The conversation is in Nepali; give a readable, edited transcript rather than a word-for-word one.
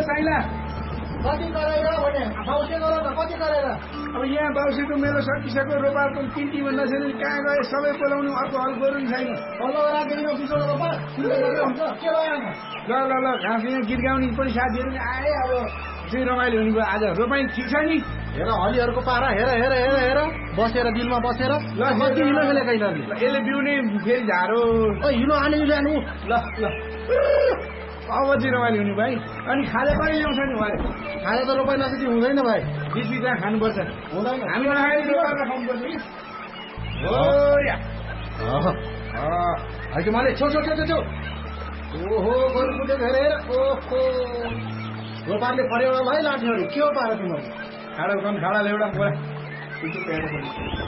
साइला कति गरेर भने बाउसे गर न कति गरेर अब यहाँ बाउसेको मेरो सकिसक्यो रोपाको किन्ती भन्दा छैन कहाँ गए सबै बोलाउनु अर्को हल गर्नु छैन हलो राखेको बिचो रोपा हुन्छ के भयो ल घाँस यहाँ गीत गाउने पनि साथीहरू आए अब चाहिँ रमाइलो हुने भयो आज रोपाइ ठिक छ नि हेर हलीहरूको पारा हेर बसेर दिलमा बसेर ल कति हिलो खेलेको यिनीहरूले यसले बिउनै फेरि झारो हिलो हाने ल्याउनु ल अब चाहिँ रमाइलो हुने भाइ अनि खाजा पनि ल्याउँछ नि भाइ खाजा त रोपाइ नसकी हुँदैन भाइ बिच बिचमा खानुपर्छ हुँदैन हामी नखाएर रोपाएर खानुपर्छ कि हो मैले छेउ ओहो गोरु पुगेको हेरेर ओहो रोपारले पर्यो है लाठीहरू के हो पारा तिमीहरू खाडा एउटा